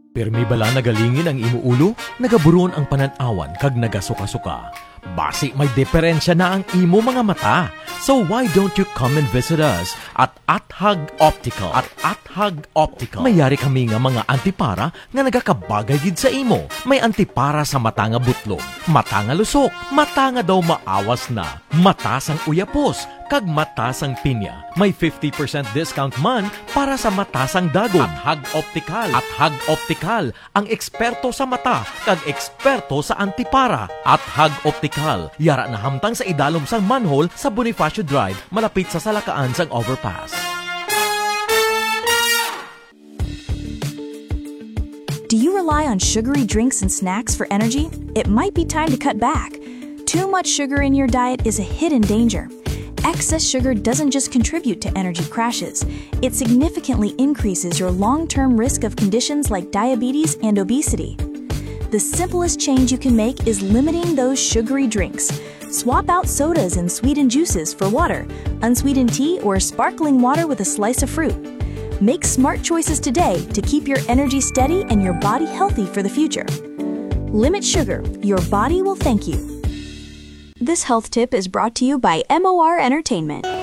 Pirmi bala nagalingin ang imuulo, nagaburon ang pananawan kag nagasuka-suka. Basi may diferensya na ang imo mga mata. So why don't you come and visit us at Athag Optical? At Athag Optical, mayari kami nga mga antipara nga nagakabagay gid sa imo. May antipara sa mata nga butlog, mata nga lusok, mata nga daw maawas na, mata sang uyapos, kag mata sang pinya. May 50% discount man para sa mata sang dagom. Athag Optical. Athag Optical, ang eksperto sa mata kag eksperto sa antipara. Athag Optical, yara na hamtang sa idalom sang manhole sa Bonifacio Drive, malapit sa Salakaan sang overpass. Do you rely on sugary drinks and snacks for energy? It might be time to cut back. Too much sugar in your diet is a hidden danger. Excess sugar doesn't just contribute to energy crashes, it significantly increases your long-term risk of conditions like diabetes and obesity. The simplest change you can make is limiting those sugary drinks. Swap out sodas and sweetened juices for water, unsweetened tea, or sparkling water with a slice of fruit. Make smart choices today to keep your energy steady and your body healthy for the future. Limit sugar, your body will thank you. This health tip is brought to you by MOR Entertainment.